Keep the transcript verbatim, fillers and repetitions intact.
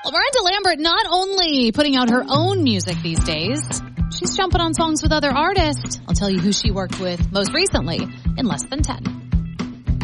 Well, Miranda Lambert not only putting out her own music these days, she's jumping on songs with other artists. I'll tell you who she worked with most recently in less than ten.